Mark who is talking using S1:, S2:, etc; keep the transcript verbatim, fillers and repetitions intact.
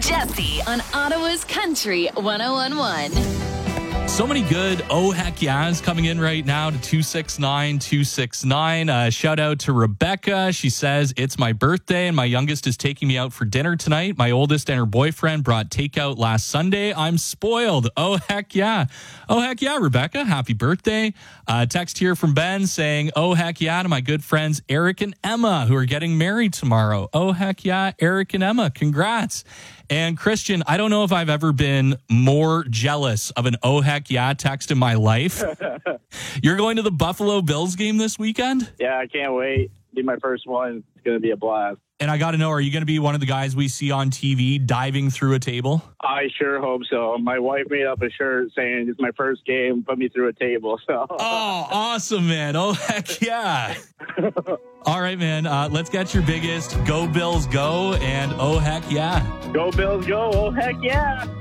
S1: Jesse on Ottawa's Country one oh one point one.
S2: So many good oh heck yeahs coming in right now to two six nine two six nine. Uh, shout out to Rebecca. She says, it's my birthday and my youngest is taking me out for dinner tonight. My oldest and her boyfriend brought takeout last Sunday. I'm spoiled. Oh heck yeah. Oh heck yeah, Rebecca. Happy birthday. Uh, text here from Ben saying, oh heck yeah to my good friends Eric and Emma who are getting married tomorrow. Oh heck yeah, Eric and Emma. Congrats. And Christian, I don't know if I've ever been more jealous of an oh heck yeah text in my life. You're going to the Buffalo Bills game this weekend?
S3: Yeah, I can't wait. Be my first one. It's going to be a blast.
S2: And I got to know, are you going to be one of the guys we see on T V diving through a table?
S3: I sure hope so. My wife made up a shirt saying it's my first game, put me through a table. So.
S2: Oh, awesome, man. Oh, heck yeah. All right, man. Uh, let's get your biggest Go Bills Go and oh, heck yeah.
S3: Go Bills Go. Oh, heck yeah.